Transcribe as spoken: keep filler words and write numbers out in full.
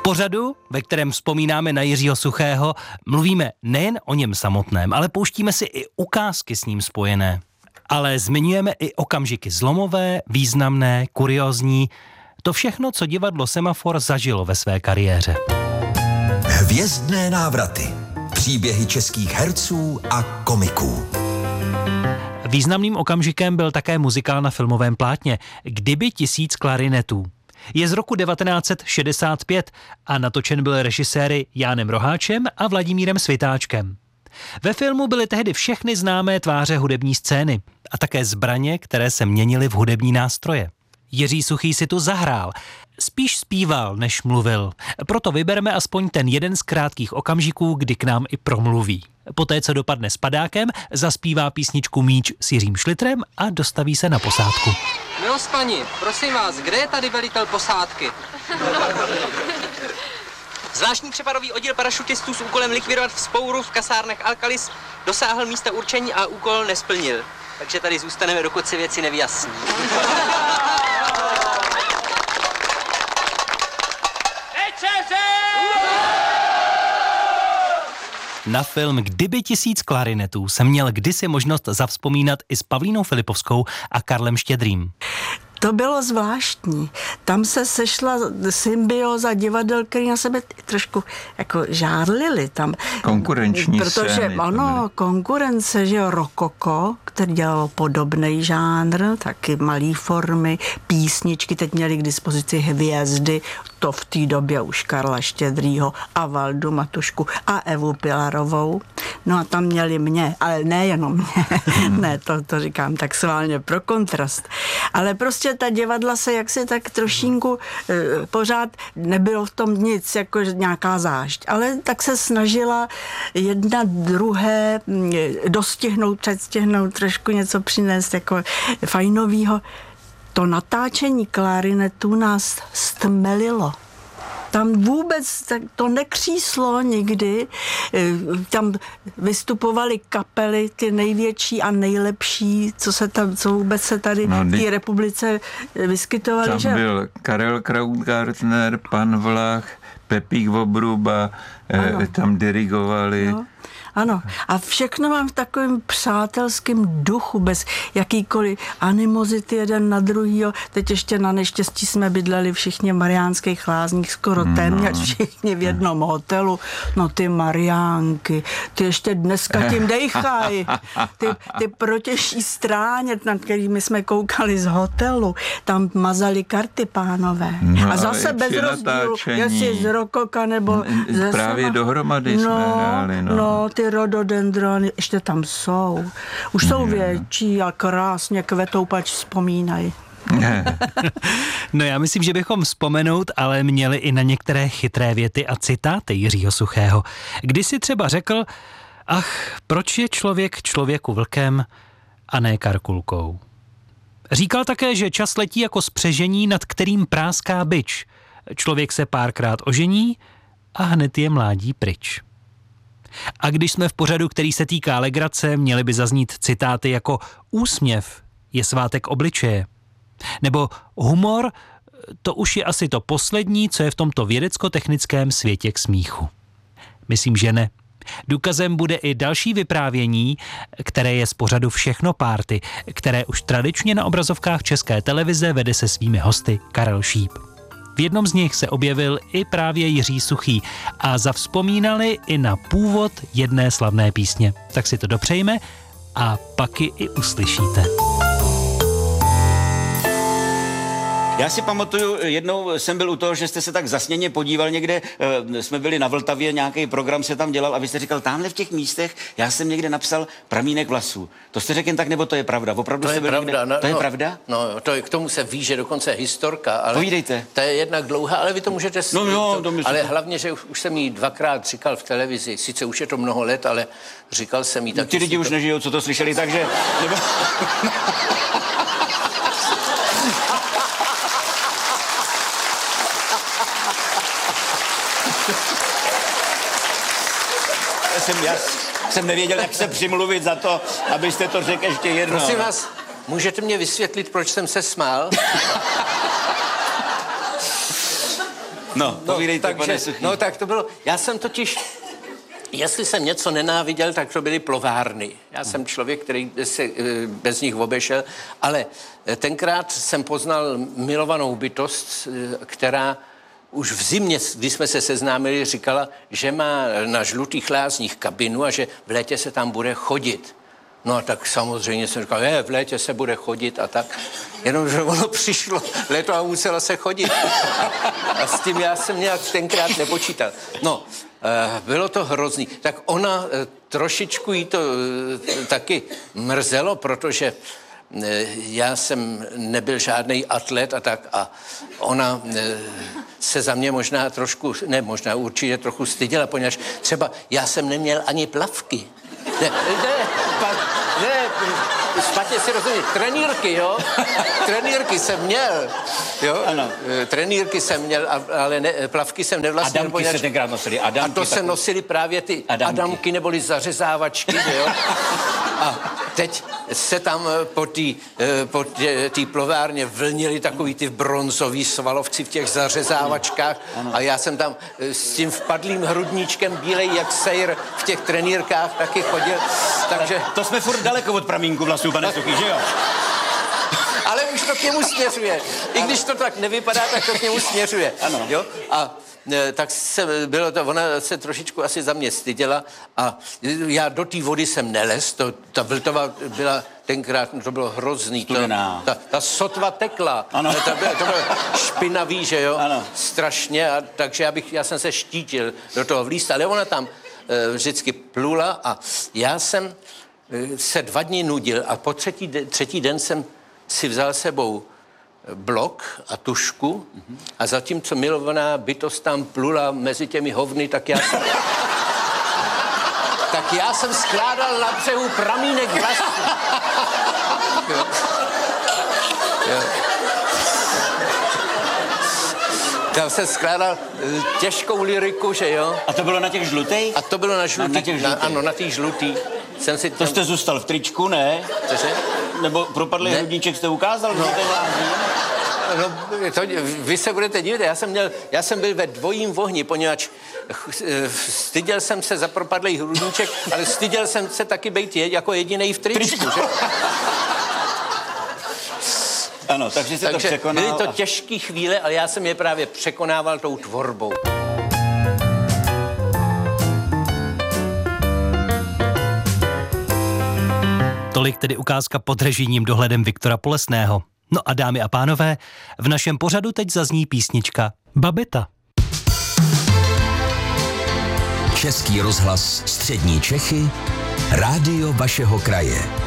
pořadu, ve kterém vzpomínáme na Jiřího Suchého, mluvíme nejen o něm samotném, ale pouštíme si i ukázky s ním spojené. Ale zmiňujeme i okamžiky zlomové, významné, kuriózní, to všechno, co divadlo Semafor zažilo ve své kariéře. Hvězdné návraty. Příběhy českých herců a komiků. Významným okamžikem byl také muzikál na filmovém plátně Kdyby tisíc klarinetů. Je z roku devatenáct set šedesát pět a natočen byl režiséry Jánem Roháčem a Vladimírem Svitáčkem. Ve filmu byly tehdy všechny známé tváře hudební scény a také zbraně, které se měnily v hudební nástroje. Jiří Suchý si tu zahrál. Spíš zpíval, než mluvil. Proto vybereme aspoň ten jeden z krátkých okamžiků, kdy k nám i promluví. Poté, co dopadne s padákem, zaspívá písničku Míč s Jiřím Šlitrem a dostaví se na posádku. Milost paní, prosím vás, kde je tady velitel posádky? Zvláštní přepadový oddíl parašutistů s úkolem likvidovat vzpouru v kasárnech Alkalis dosáhl místa určení a úkol nesplnil. Takže tady zůstaneme, dokud se věci nevyjasní. Na film Kdyby tisíc klarinetů jsem měl kdysi možnost zavzpomínat i s Pavlínou Filipovskou a Karlem Štědrým. To bylo zvláštní. Tam se sešla symbioza divadel, který na sebe trošku jako žárlili tam. Konkurenční Protože scény, ano, konkurence, že jo, Rokoko, který dělal podobný žánr, taky malý formy, písničky, teď měli k dispozici hvězdy, to v té době už Karla Štědrýho a Valdu Matušku a Evu Pilarovou. No a tam měli mě, ale nejenom mě, ne, to, to říkám tak sválně pro kontrast. Ale prostě ta divadla se jaksi tak trošinku e, pořád nebylo v tom nic, jako nějaká zášť, ale tak se snažila jedna druhé dostihnout, předstihnout, trošku něco přinést jako fajnovýho. To natáčení klarinetů nás stmelilo. Tam vůbec to nekříslo nikdy. Tam vystupovaly kapely, ty největší a nejlepší, co se tam, co vůbec se tady no, v té republice vyskytovaly. Tam že? byl Karel Krautgartner, pan Vlach, Pepík Vobruba, eh, tam dirigovali. No. Ano, a všechno mám v takovém přátelském duchu, bez jakýkoliv animozity jeden na druhýho. Teď ještě na neštěstí jsme bydleli všichni v Mariánských Lázních, skoro no. téměř všichni v jednom hotelu. No ty Mariánky, ty ještě dneska tím dejchají. Ty, ty protější stráně, nad kterými jsme koukali z hotelu, tam mazali karty pánové. No, a zase bez rozdílu, jestli z Rokoka nebo ze Právě Sema. dohromady no, jsme hráli. No, no ty rododendrony ještě tam jsou. Už jsou větší a krásně kvetou, pač vzpomínají. No já myslím, že bychom vzpomenout, ale měli i na některé chytré věty a citáty Jiřího Suchého. Když si třeba řekl, ach, proč je člověk člověku vlkem a ne karkulkou. Říkal také, že čas letí jako spřežení, nad kterým práská bič. Člověk se párkrát ožení a hned je mládí pryč. A když jsme v pořadu, který se týká legrace, měli by zaznít citáty jako úsměv je svátek obličeje. Nebo humor, to už je asi to poslední, co je v tomto vědecko-technickém světě k smíchu. Myslím, že ne. Důkazem bude i další vyprávění, které je z pořadu Všechno párty, které už tradičně na obrazovkách České televize vede se svými hosty Karel Šíp. V jednom z nich se objevil i právě Jiří Suchý a zavzpomínali i na původ jedné slavné písně. Tak si to dopřejme a pak ji i uslyšíte. Já si pamatuju, jednou jsem byl u toho, že jste se tak zasněně podíval někde, jsme byli na Vltavě, nějaký program se tam dělal a vy jste říkal, tamhle v těch místech, já jsem někde napsal pramínek vlasů. To jste řekl jen tak, nebo to je pravda? Opravdu to je pravda. Někde... No, to je no, pravda? No, to je, k tomu se ví, že dokonce historka, ale Povídejte. To je jednak dlouhá, ale vy to můžete... No jo, to, ale hlavně, že už jsem jí dvakrát říkal v televizi, sice už je to mnoho let, ale říkal jsem jí tak... Ti lidi už to... nežijou, co to slyšeli, takže... Jsem, já jsem nevěděl, jak se přimluvit za to, abyste to řekl ještě jednou. Prosím vás, můžete mě vysvětlit, proč jsem se smál? No, povídejte, takže, pane Suchý. No tak to bylo, já jsem totiž, jestli jsem něco nenáviděl, tak to byly plovárny. Já jsem člověk, který se bez nich obešel, ale tenkrát jsem poznal milovanou bytost, která už v zimě, když jsme se seznámili, říkala, že má na Žlutých lázních kabinu a že v létě se tam bude chodit. No a tak samozřejmě jsem říkal, je, v létě se bude chodit a tak. Jenomže ono přišlo léto a muselo se chodit. A s tím já jsem nějak tenkrát nepočítal. No, bylo to hrozný. Tak ona trošičku jí to taky mrzelo, protože já jsem nebyl žádný atlet a tak a ona se za mě možná trošku, ne možná určitě trochu styděla, poněvadž třeba já jsem neměl ani plavky. Ne, ne, pa, ne, špatně si rozumím, trenýrky, jo? Trenýrky jsem měl, jo? Ano. Trenýrky jsem měl, ale ne, plavky jsem nevlastnil. Adamky poněž... se tenkrát nosili. Adamky, a to se nosili právě ty adamky, adamky neboli zařezávačky, jo? A teď se tam po té po plovárně vlnili takový ty bronzový svalovci v těch zařezávačkách ano. A já jsem tam s tím vpadlým hrudníčkem bílej jak sejr v těch trenýrkách taky chodil, takže... To jsme furt daleko od pramínku vlasů, pane Suchý, že jo? Ale už to k němu směřuje. I když to tak nevypadá, tak to k němu směřuje. Ano. Jo? A tak se bylo to, ona se trošičku asi za mě styděla a já do té vody jsem nelez, to, ta Vltava byla tenkrát, to bylo hrozný. To, ta, ta sotva tekla, ano. Ale to bylo, to bylo špinavý, že jo, ano. Strašně, a, takže já, bych, já jsem se štítil do toho vlíst, ale ona tam e, vždycky plula a já jsem e, se dva dny nudil a po třetí, de, třetí den jsem si vzal sebou blok a tušku a zatímco milovaná bytost tam plula mezi těmi hovny, tak já jsem, tak já jsem skládal na břehu pramínek vlasů. Jo. Jo. Já jsem skládal těžkou lyriku, že jo. A to bylo na těch žlutých? A to bylo na žlutých, na, na těch žlutých. Na, ano, na těch žlutých. Jsem si to tam... jste zůstal v tričku, ne? Cože? Nebo propadlý ne? Hrudníček jste ukázal? No, no to, vy se budete divit, já jsem, měl, já jsem byl ve dvojím vohni, poněvadž styděl jsem se za propadlý hrudníček, ale styděl jsem se taky být jako jedinej v tričku, že? Ano, takže jste takže to překonal. Byly to těžké chvíle, ale já jsem je právě překonával tou tvorbou. Tolik tedy ukázka pod režijním dohledem Viktora Polesného. No a dámy a pánové, v našem pořadu teď zazní písnička Babeta. Český rozhlas Střední Čechy, rádio vašeho kraje.